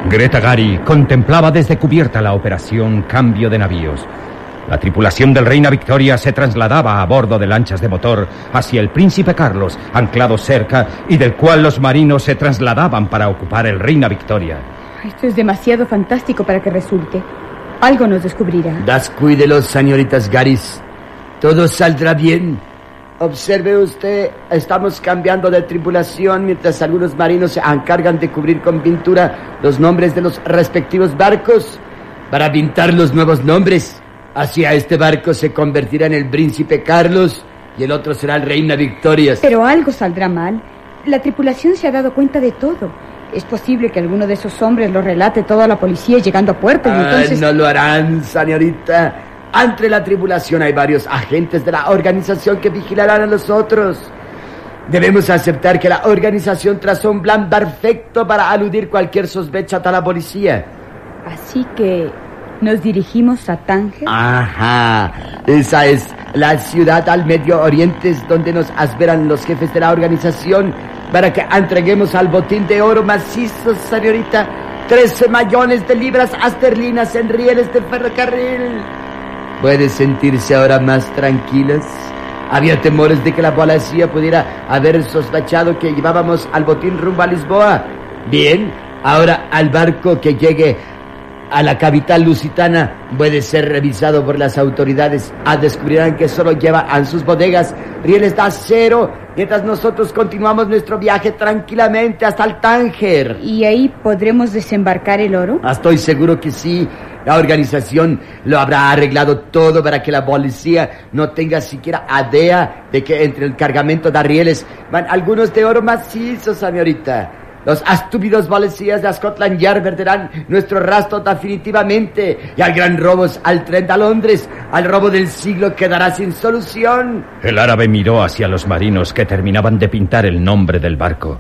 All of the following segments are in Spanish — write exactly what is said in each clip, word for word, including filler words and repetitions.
Greta Gary contemplaba desde cubierta la operación Cambio de Navíos. La tripulación del Reina Victoria se trasladaba a bordo de lanchas de motor hacia el Príncipe Carlos, anclado cerca, y del cual los marinos se trasladaban para ocupar el Reina Victoria. Esto es demasiado fantástico para que resulte. Algo nos descubrirá. Descuídelos, señoritas Garis. Todo saldrá bien. Observe usted, estamos cambiando de tripulación mientras algunos marinos se encargan de cubrir con pintura los nombres de los respectivos barcos para pintar los nuevos nombres. Así a este barco se convertirá en el Príncipe Carlos y el otro será el Reina Victoria. Pero algo saldrá mal. La tripulación se ha dado cuenta de todo. Es posible que alguno de esos hombres lo relate todo a la policía llegando a puerto y ah, entonces... No lo harán, señorita. Entre la tripulación hay varios agentes de la organización que vigilarán a los otros. Debemos aceptar que la organización trazó un plan perfecto para aludir cualquier sospecha a la policía. Así que nos dirigimos a Tánger. Ajá, esa es la ciudad al Medio Oriente donde nos esperan los jefes de la organización para que entreguemos al botín de oro macizo, señorita, trece millones de libras esterlinas en rieles de ferrocarril. ¿Puede sentirse ahora más tranquilas? Había temores de que la policía pudiera haber sospechado que llevábamos al botín rumbo a Lisboa. Bien, ahora al barco que llegue a la capital lusitana puede ser revisado por las autoridades. Ah, descubrirán que solo lleva en sus bodegas rieles de acero, mientras nosotros continuamos nuestro viaje tranquilamente hasta el Tánger. ¿Y ahí podremos desembarcar el oro? Estoy seguro que sí. La organización lo habrá arreglado todo para que la policía no tenga siquiera idea de que entre el cargamento de rieles van algunos de oro macizo, señorita. Los estúpidos policías de Scotland Yard perderán nuestro rastro definitivamente y al gran robo al tren de Londres, al robo del siglo, quedará sin solución. El árabe miró hacia los marinos que terminaban de pintar el nombre del barco.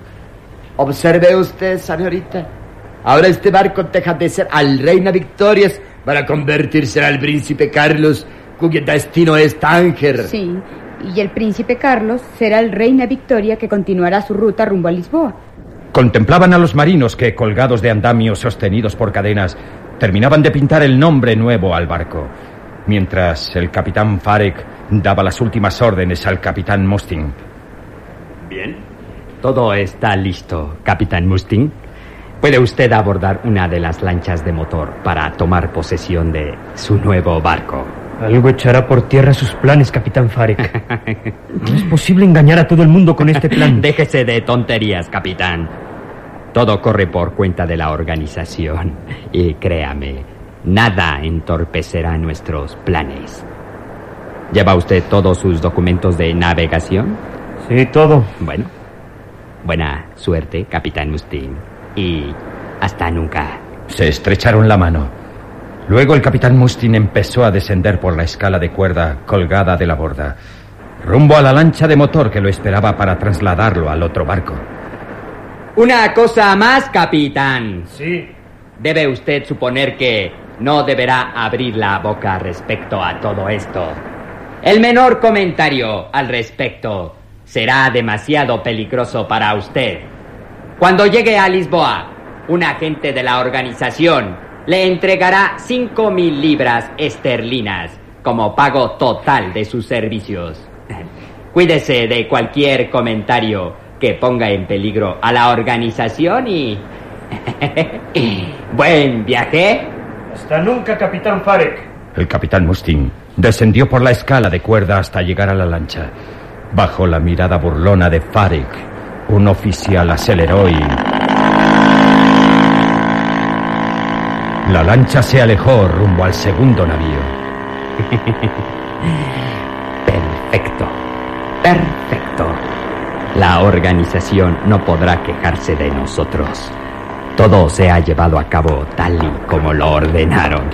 Observe usted, señorita. Ahora este barco deja de ser al Reina Victoria para convertirse al Príncipe Carlos, cuyo destino es Tánger. Sí, y el Príncipe Carlos será el Reina Victoria que continuará su ruta rumbo a Lisboa. Contemplaban a los marinos que, colgados de andamios sostenidos por cadenas, terminaban de pintar el nombre nuevo al barco, mientras el capitán Farek daba las últimas órdenes al capitán Mustin. Bien, todo está listo, capitán Mustin. Puede usted abordar una de las lanchas de motor para tomar posesión de su nuevo barco. Algo echará por tierra sus planes, capitán Farek. No es posible engañar a todo el mundo con este plan. Déjese de tonterías, capitán. Todo corre por cuenta de la organización. Y créame, nada entorpecerá nuestros planes. ¿Lleva usted todos sus documentos de navegación? Sí, todo. Bueno, buena suerte, capitán Mustin. Y hasta nunca. Se estrecharon la mano. Luego el capitán Mustin empezó a descender por la escala de cuerda colgada de la borda, rumbo a la lancha de motor que lo esperaba para trasladarlo al otro barco. Una cosa más, capitán. Sí. Debe usted suponer que no deberá abrir la boca respecto a todo esto. El menor comentario al respecto será demasiado peligroso para usted. Cuando llegue a Lisboa, un agente de la organización le entregará cinco mil libras esterlinas como pago total de sus servicios. Cuídese de cualquier comentario que ponga en peligro a la organización y... ¡Buen viaje! Hasta nunca, capitán Farek. El capitán Mustin descendió por la escala de cuerda hasta llegar a la lancha. Bajo la mirada burlona de Farek, un oficial aceleró y... la lancha se alejó rumbo al segundo navío. Perfecto, perfecto. La organización no podrá quejarse de nosotros. Todo se ha llevado a cabo tal y como lo ordenaron.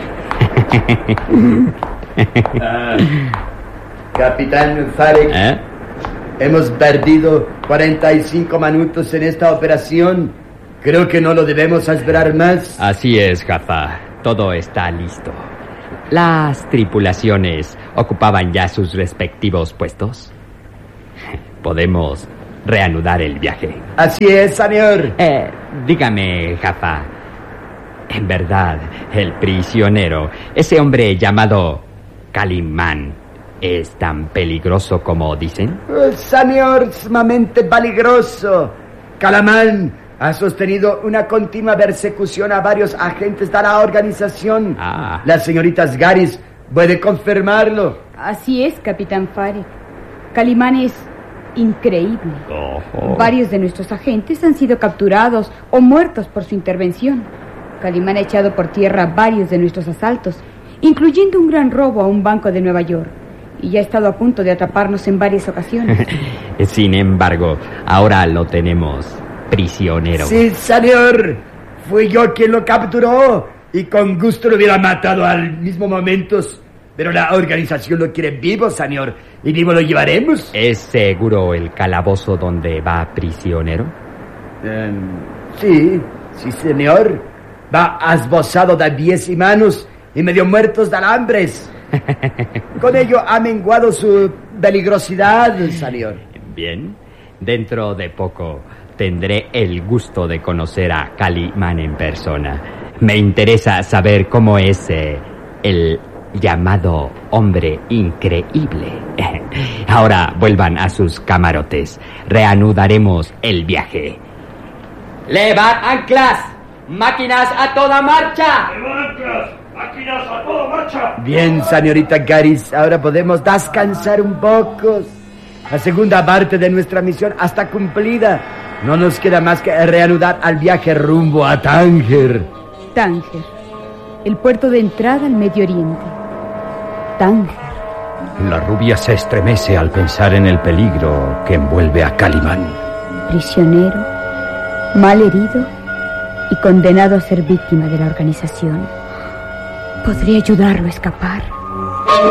ah, Capitán Farek, ¿Eh? hemos perdido cuarenta y cinco minutos en esta operación. Creo que no lo debemos esperar más. Así es, Jaffa. Todo está listo. ¿Las tripulaciones ocupaban ya sus respectivos puestos? Podemos reanudar el viaje. Así es, señor. Eh, dígame, Jaffa, En verdad, el prisionero, ese hombre llamado Calimán, ¿es tan peligroso como dicen? Oh, señor, sumamente peligroso. Calimán ha sostenido una continua persecución a varios agentes de la organización. Ah. La señorita Garis puede confirmarlo. Así es, capitán Farek. Calimán es increíble. Ojo. Varios de nuestros agentes han sido capturados o muertos por su intervención. Calimán ha echado por tierra varios de nuestros asaltos, incluyendo un gran robo a un banco de Nueva York. Y ya ha estado a punto de atraparnos en varias ocasiones. Sin embargo, ahora lo tenemos prisionero. Sí, señor. Fui yo quien lo capturó y con gusto lo hubiera matado al mismo momento. Pero la organización lo quiere vivo, señor, y vivo lo llevaremos. ¿Es seguro el calabozo donde va prisionero? Um, sí, sí, señor. Va esbozado de pies y manos y medio muertos de alambres. Con ello ha menguado su peligrosidad, señor. Bien, dentro de poco tendré el gusto de conocer a Calimán en persona. Me interesa saber cómo es eh, el llamado hombre increíble. Ahora vuelvan a sus camarotes. Reanudaremos el viaje. ¡Levad anclas! ¡Máquinas a toda marcha! ¡Levad anclas! ¡Máquinas a toda marcha! Bien, señorita Garis, ahora podemos descansar un poco. La segunda parte de nuestra misión está cumplida. No nos queda más que reanudar al viaje rumbo a Tánger. Tánger, el puerto de entrada al Medio Oriente. Tánger. La rubia se estremece al pensar en el peligro que envuelve a Calimán. Prisionero, mal herido y condenado a ser víctima de la organización. Podría ayudarlo a escapar.